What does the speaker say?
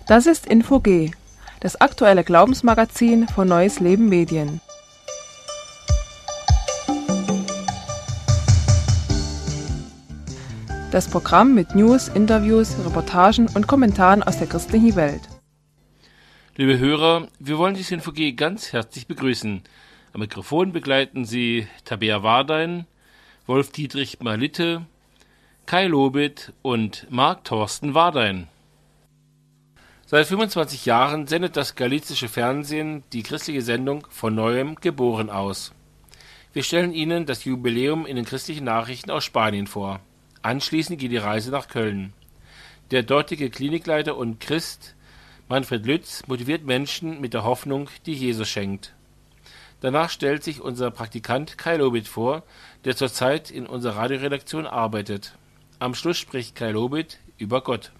Das ist Info-G, das aktuelle Glaubensmagazin von Neues Leben Medien. Das Programm mit News, Interviews, Reportagen und Kommentaren aus der christlichen Welt. Liebe Hörer, wir wollen dieses Info-G ganz herzlich begrüßen. Am Mikrofon begleiten Sie Tabea Wardein, Wolf-Dietrich Malitte, Kai Lobit und Marc Thorsten Wardein. Seit 25 Jahren sendet das galizische Fernsehen die christliche Sendung Von Neuem geboren aus. Wir stellen Ihnen das Jubiläum in den christlichen Nachrichten aus Spanien vor. Anschließend geht die Reise nach Köln. Der dortige Klinikleiter und Christ Manfred Lütz motiviert Menschen mit der Hoffnung, die Jesus schenkt. Danach stellt sich unser Praktikant Kai Lobit vor, der zurzeit in unserer Radioredaktion arbeitet. Am Schluss spricht Kai Lobit über Gott.